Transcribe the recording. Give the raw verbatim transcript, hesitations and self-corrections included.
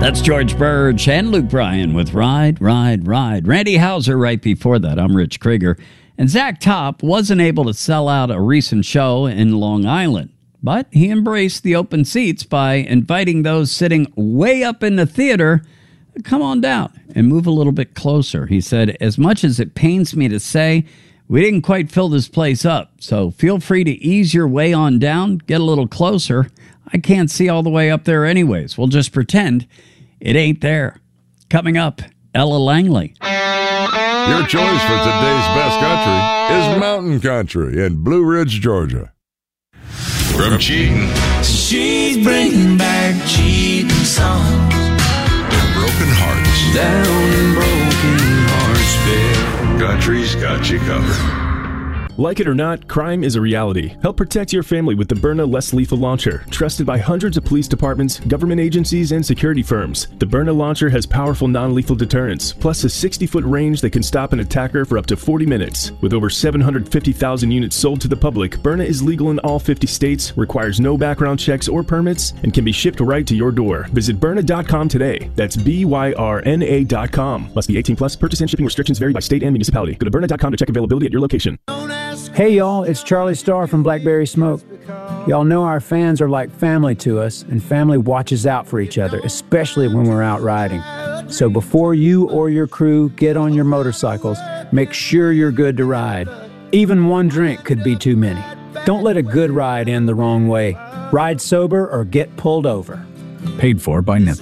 That's George Burge and Luke Bryan with Ride, Ride, Ride. Randy Houser right before that. I'm Rich Krieger. And Zach Top wasn't able to sell out a recent show in Long Island, but he embraced the open seats by inviting those sitting way up in the theater to come on down and move a little bit closer. He said, as much as it pains me to say, we didn't quite fill this place up, so feel free to ease your way on down, get a little closer. I can't see all the way up there anyways. We'll just pretend it ain't there. Coming up, Ella Langley. Your choice for today's best country is Mountain Country in Blue Ridge, Georgia. From cheating, she's bringing back cheating songs. And broken hearts, down in broken hearts, babe. Country's got you covered. Like it or not, crime is a reality. Help protect your family with the Byrna Less Lethal Launcher, trusted by hundreds of police departments, government agencies, and security firms. The Byrna Launcher has powerful non-lethal deterrence, plus a sixty-foot range that can stop an attacker for up to forty minutes. With over seven hundred fifty thousand units sold to the public, Byrna is legal in all fifty states, requires no background checks or permits, and can be shipped right to your door. Visit Byrna dot com today. That's B Y R N A dot com. Must be eighteen plus. Purchase and shipping restrictions vary by state and municipality. Go to Byrna dot com to check availability at your location. Hey y'all, it's Charlie Starr from Blackberry Smoke. Y'all know our fans are like family to us, and family watches out for each other, especially when we're out riding. So before you or your crew get on your motorcycles, make sure you're good to ride. Even one drink could be too many. Don't let a good ride end the wrong way. Ride sober or get pulled over. Paid for by Netflix.